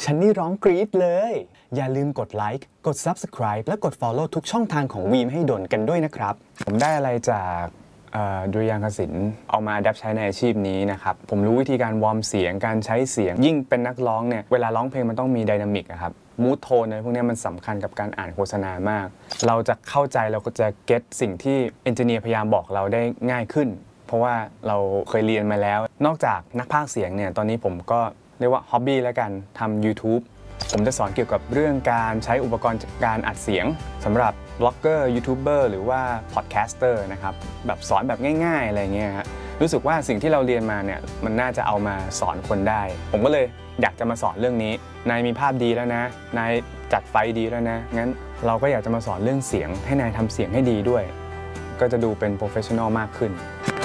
ฉันนี่ร้องกรี๊ดเลยอย่าลืมกดไลค์กด Subscribe และกด Follow ทุกช่องทางของวีมให้ดนกันด้วยนะครับผมได้อะไรจากดุริยางคศิลป์เอามาดับใช้ในอาชีพนี้นะครับผมรู้วิธีการวอร์มเสียงการใช้เสียงยิ่งเป็นนักร้องเนี่ยเวลาร้องเพลงมันต้องมีไดนามิกครับมูดโทนอะไรพวกนี้มันสำคัญกับการอ่านโฆษณามากเราจะเข้าใจเราก็จะเก็ตสิ่งที่เอนจิเนียร์พยายามบอกเราได้ง่ายขึ้นเพราะว่าเราเคยเรียนมาแล้วนอกจากนักพากย์เสียงเนี่ยตอนนี้ผมก็เรียกว่าฮ็อบบี้แล้วกันทำ YouTube ผมจะสอนเกี่ยวกับเรื่องการใช้อุปกรณ์การอัดเสียงสำหรับบล็อกเกอร์ยูทูบเบอร์หรือว่าพอดแคสเตอร์นะครับแบบสอนแบบง่ายๆอะไรเงี้ยฮะรู้สึกว่าสิ่งที่เราเรียนมาเนี่ยมันน่าจะเอามาสอนคนได้ผมก็เลยอยากจะมาสอนเรื่องนี้นายมีภาพดีแล้วนะนายจัดไฟดีแล้วนะงั้นเราก็อยากจะมาสอนเรื่องเสียงให้นายทำเสียงให้ดีด้วยก็จะดูเป็นโปรเฟสชั่นอลมากขึ้น